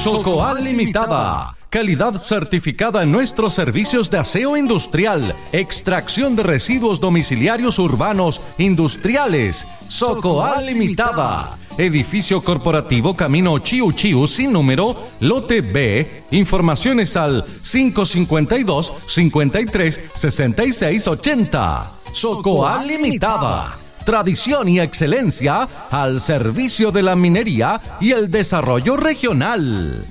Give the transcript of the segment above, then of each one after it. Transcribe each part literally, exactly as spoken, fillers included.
Socoal Limitada. Calidad certificada en nuestros servicios de aseo industrial, extracción de residuos domiciliarios urbanos industriales. Socoal Limitada. Edificio corporativo Camino Chiu Chiu sin número, lote B. Informaciones al cinco cinco dos, cincuenta y tres, sesenta y seis ochenta. Socoal Limitada. Tradición y excelencia al servicio de la minería y el desarrollo regional.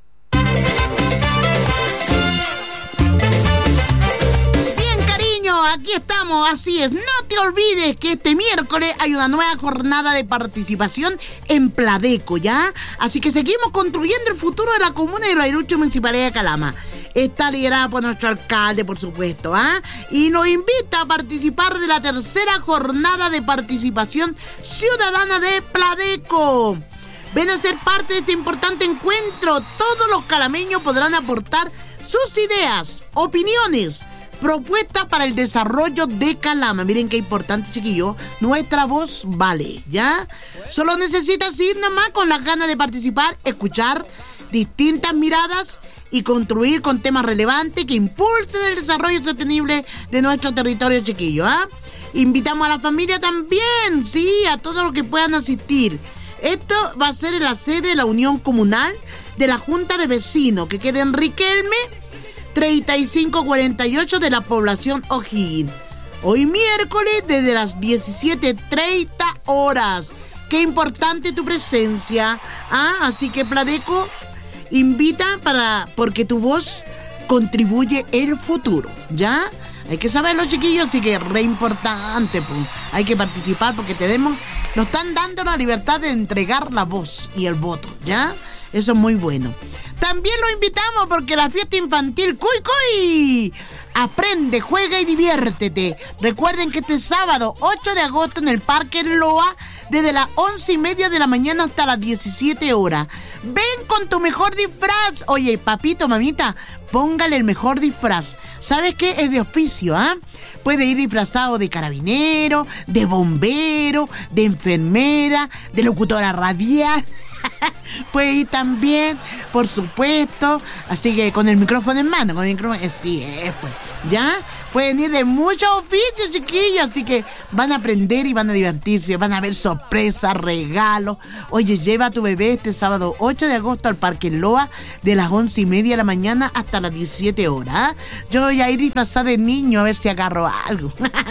Aquí estamos, así es. No te olvides que este miércoles hay una nueva jornada de participación en Pladeco, ¿ya? Así que seguimos construyendo el futuro de la comuna de Los Aguiluchos, Municipalidad de Calama. Está liderada por nuestro alcalde, por supuesto, ¿ah? Y nos invita a participar de la tercera jornada de participación ciudadana de Pladeco. Ven a ser parte de este importante encuentro. Todos los calameños podrán aportar sus ideas, opiniones, propuesta para el desarrollo de Calama. Miren qué importante, chiquillo. Nuestra voz vale, ¿ya? Solo necesitas ir nomás con las ganas de participar, escuchar distintas miradas y construir con temas relevantes que impulsen el desarrollo sostenible de nuestro territorio, chiquillo, ¿ah? Invitamos a la familia también, sí, a todos los que puedan asistir. Esto va a ser en la sede de la Unión Comunal de la Junta de Vecinos, que queda en Riquelme treinta y cinco cuarenta y ocho de la población O'Higgins. Hoy miércoles desde las diecisiete treinta horas. Qué importante tu presencia. Ah, así que Pladeco invita para porque tu voz contribuye el futuro, ¿ya? Hay que saberlo, chiquillos, así que es re importante, pues. Hay que participar porque tenemos, nos están dando la libertad de entregar la voz y el voto, ¿ya? Eso es muy bueno. También lo invitamos porque la fiesta infantil Cuy Cuy. Aprende, juega y diviértete. Recuerden que este sábado ocho de agosto en el Parque Loa, desde las once y media de la mañana hasta las diecisiete horas. Ven con tu mejor disfraz. Oye, papito, mamita, póngale el mejor disfraz. ¿Sabes qué? Es de oficio, ¿ah? ¿eh? Puede ir disfrazado de carabinero, de bombero, de enfermera, de locutora radial. Puede ir también, por supuesto, así que con el micrófono en mano, con el micrófono, eh, sí es, pues, ¿ya? Pueden ir de muchos oficios, chiquillos, así que van a aprender y van a divertirse, van a ver sorpresas, regalos. Oye, lleva a tu bebé este sábado ocho de agosto al Parque Loa de las once y media de la mañana hasta las diecisiete horas. ¿eh? Yo voy a ir disfrazada de niño a ver si agarro algo.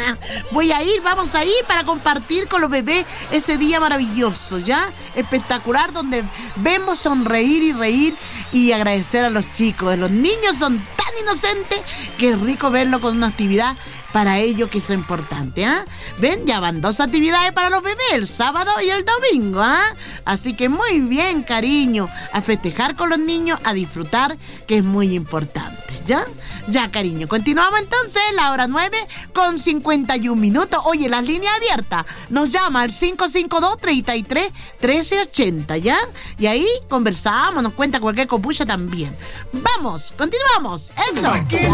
Voy a ir, vamos a ir para compartir con los bebés ese día maravilloso, ¿ya? Espectacular, donde vemos sonreír y reír y agradecer a los chicos. Los niños son tan inocentes que es rico verlo con una actividad para ellos que es importante, ¿ah? ¿eh? Ven, ya van dos actividades para los bebés, el sábado y el domingo, ¿ah? ¿eh? Así que muy bien, cariño, a festejar con los niños, a disfrutar, que es muy importante, ¿ya? Ya, cariño, continuamos entonces, la hora nueve con cincuenta y un minutos. Oye, las líneas abiertas, nos llama al cinco cinco dos, treinta y tres, trece ochenta, ¿ya? Y ahí conversamos, nos cuenta cualquier copucha también. Vamos, continuamos, eso.